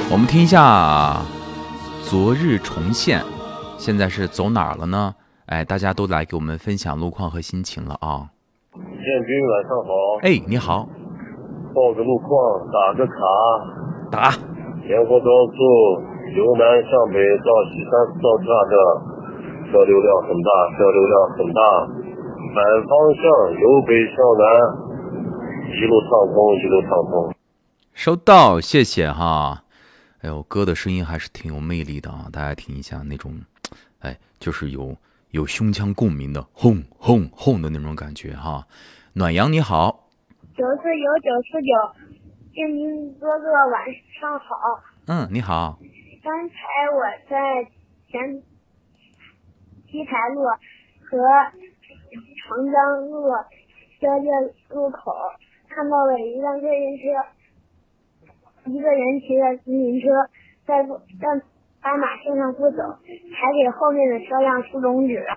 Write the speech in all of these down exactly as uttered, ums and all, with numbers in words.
我们听一下昨日重现，现在是走哪儿了呢？哎，大家都来给我们分享路况和心情了啊！ 建军晚上好。 哎，你好。 报个路况，打个卡。 打。 沿河高速由南向北到西三四道岔的车流量很大，车流量很大。反方向由北向南，一路畅通，一路畅通。 收到，谢谢哈。哎呦，歌的声音还是挺有魅力的啊！大家听一下那种，哎，就是有有胸腔共鸣的轰轰轰的那种感觉哈。暖阳你好。 九四九九四九，建军哥哥晚上好。 嗯，你好。 刚才我在前七台路和长江路交界路口看到了一辆客运车，一个人骑着自行车在在斑马线上不走，还给后面的车辆竖中指。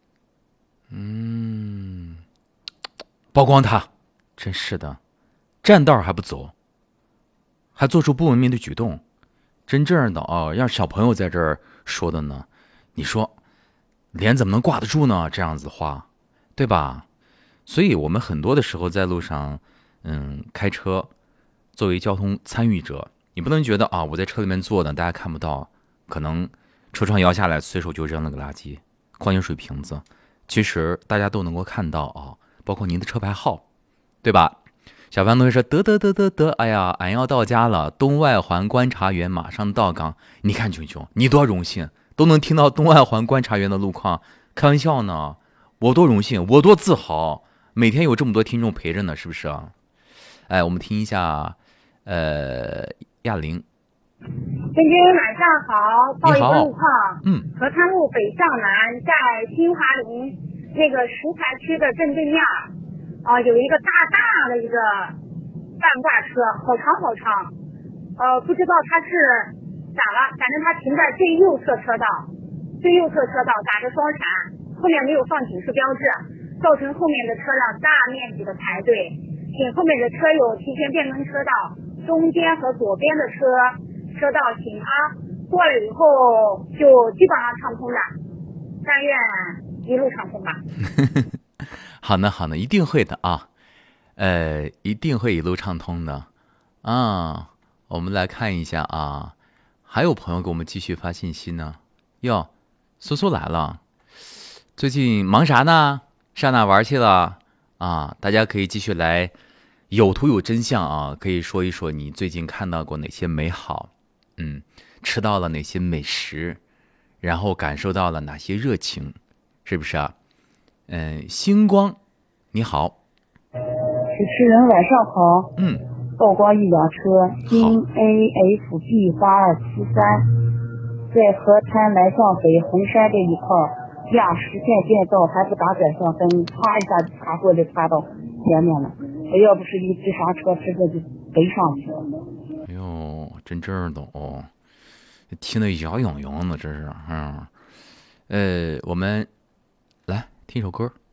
嗯，曝光他，真是的，占道还不走，还做出不文明的举动，真正的哦，让小朋友在这儿说的呢，你说脸怎么能挂得住呢？这样子的话，对吧？所以我们很多的时候在路上，嗯，开车，作为交通参与者，你不能觉得啊，我在车里面坐的，大家看不到，可能车窗摇下来，随手就扔了个垃圾、矿泉水瓶子，其实大家都能够看到啊，包括您的车牌号，对吧？小潘同学说得得得得得，哎呀，俺要到家了，东外环观察员马上到岗。你看琼琼，你多荣幸，都能听到东外环观察员的路况，开玩笑呢，我多荣幸，我多自豪，每天有这么多听众陪着呢，是不是啊？哎，我们听一下，呃，亚玲。 建军晚上好，报一个路况。 嗯， 河滩路北向南，在新华林那个石材区的正对面，啊、呃，有一个大大的一个半挂车，好长好长，呃，不知道它是咋了，反正它停在最右侧车道，最右侧车道打着双闪，后面没有放警示标志，造成后面的车辆大面积的排队，请后面的车友提前变更车道，中间和左边的车。车道请啊，过了以后就基本上畅通的，但愿一路畅通吧。 好呢，好呢，一定会的啊，呃，一定会一路畅通的啊。我们来看一下啊，还有朋友给我们继续发信息呢。哟，苏苏来了，最近忙啥呢？上哪玩去了啊？大家可以继续来，有图有真相啊，可以说一说你最近看到过哪些美好。嗯，吃到了哪些美食，然后感受到了哪些热情，是不是啊？嗯，星光，你好。 主持人晚上好。 嗯。 曝光一辆车，京 A F B 八二七三，在河滩南向北红山这一块压实线变道，还不打转向灯，啪一下子擦过来擦到前面了。要不是一急刹车，直接就飞上去了。 哎呦，真正的哦，听得痒痒痒的，这是，嗯，呃，我们来听首歌。